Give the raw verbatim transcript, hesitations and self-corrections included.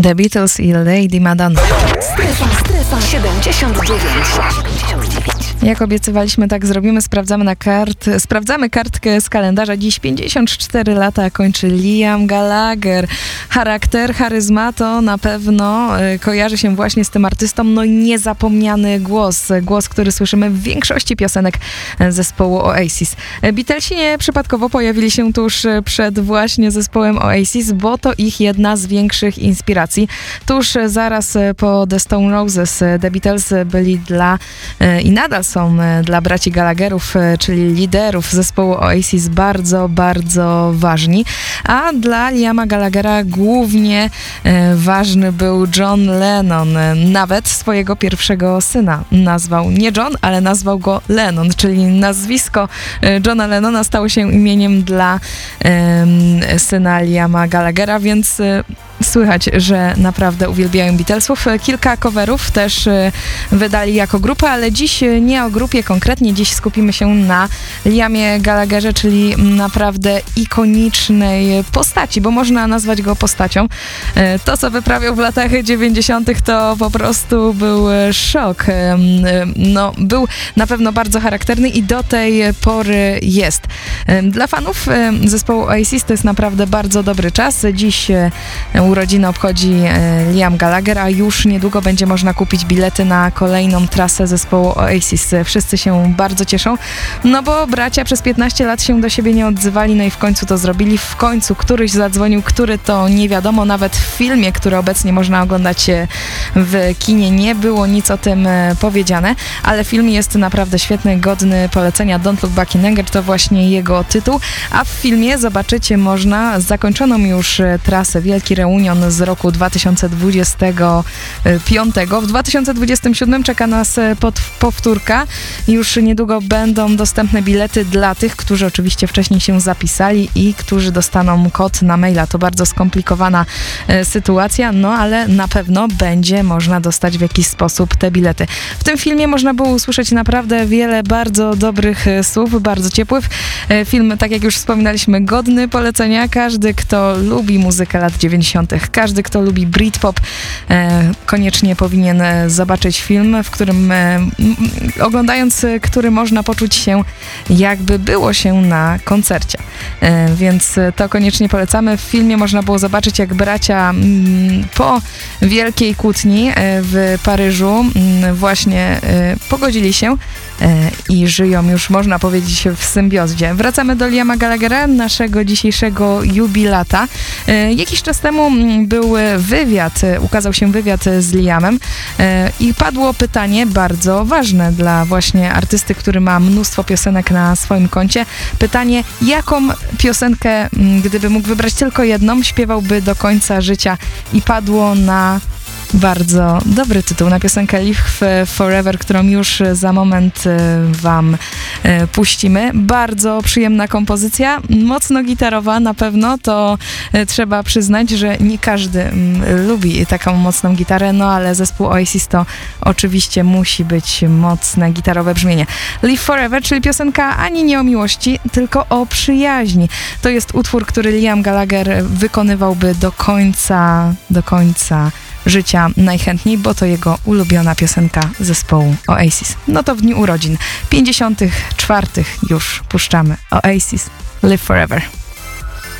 The Beatles i Lady Madonna. Strefa, strefa siedemdziesiąt dziewięć. Jak obiecywaliśmy, tak zrobimy. Sprawdzamy na kart, sprawdzamy kartkę z kalendarza. Dziś pięćdziesiąt cztery lata kończy Liam Gallagher. Charakter, charyzma to na pewno y, kojarzy się właśnie z tym artystą. No i niezapomniany głos. Głos, który słyszymy w większości piosenek zespołu Oasis. Beatlesi nie przypadkowo pojawili się tuż przed właśnie zespołem Oasis, bo to ich jedna z większych inspiracji. Tuż zaraz po The Stone Roses The Beatles byli dla y, i nadal są dla braci Gallagherów, czyli liderów zespołu Oasis, bardzo, bardzo ważni. A dla Liama Gallaghera głównie e, ważny był John Lennon. Nawet swojego pierwszego syna nazwał nie John, ale nazwał go Lennon, czyli nazwisko e, Johna Lennona stało się imieniem dla e, syna Liama Gallaghera, więc e, słychać, że naprawdę uwielbiają Beatlesów. Kilka coverów też wydali jako grupę, ale dziś nie o grupie konkretnie, dziś skupimy się na Liamie Gallagherze, czyli naprawdę ikonicznej postaci, bo można nazwać go postacią. To, co wyprawiał w latach dziewięćdziesiątych to po prostu był szok. No, był na pewno bardzo charakterny i do tej pory jest. Dla fanów zespołu Oasis to jest naprawdę bardzo dobry czas. Dziś urodziny obchodzi Liam Gallagher, a już niedługo będzie można kupić bilety na kolejną trasę zespołu Oasis. Wszyscy się bardzo cieszą, no bo bracia przez piętnaście lat się do siebie nie odzywali, no i w końcu to zrobili. W końcu któryś zadzwonił, który to nie wiadomo. Nawet w filmie, który obecnie można oglądać w kinie, nie było nic o tym powiedziane, ale film jest naprawdę świetny, godny polecenia. Don't Look Back in Anger to właśnie jego tytuł, a w filmie zobaczycie można zakończoną już trasę, wielki reunion z roku dwa tysiące dwudziestego piątego. W dwa tysiące dwudziestym siódmym czeka nas pod, powtórka. Już niedługo będą dostępne bilety dla tych, którzy oczywiście wcześniej się zapisali i którzy dostaną kod na maila. To bardzo skomplikowana e, sytuacja, no ale na pewno będzie można dostać w jakiś sposób te bilety. W tym filmie można było usłyszeć naprawdę wiele bardzo dobrych e, słów, bardzo ciepłych. E, film, tak jak już wspominaliśmy, godny polecenia. Każdy, kto lubi muzykę lat dziewięćdziesiątych, każdy, kto lubi Britpop, e, koniecznie powinien e, zobaczyć film, w którym e, m, oglądając, e, który można poczuć się, jakby było się na koncercie. E, więc to koniecznie polecamy. W filmie można było zobaczyć, jak bracia m, po wielkiej kłótni e, w Paryżu m, właśnie e, pogodzili się e, i żyją już, można powiedzieć, w symbiozie. Wracamy do Liama Gallaghera, naszego dzisiejszego jubilata. E, jakiś czas temu był wywiad, ukazał się wywiad z Liamem e, i padło pytanie bardzo ważne dla właśnie artysty, który ma mnóstwo piosenek na swoim koncie. Pytanie, jaką piosenkę, gdyby mógł wybrać tylko jedną, śpiewałby do końca życia, i padło na bardzo dobry tytuł, na piosenkę Live Forever, którą już za moment wam puścimy. Bardzo przyjemna kompozycja, mocno gitarowa na pewno, to trzeba przyznać, że nie każdy lubi taką mocną gitarę, no ale zespół Oasis to oczywiście musi być mocne gitarowe brzmienie. Live Forever, czyli piosenka ani nie o miłości, tylko o przyjaźni. To jest utwór, który Liam Gallagher wykonywałby do końca, do końca życia najchętniej, bo to jego ulubiona piosenka zespołu Oasis. No to w dniu urodzin pięćdziesiątych czwartych już puszczamy Oasis Live Forever.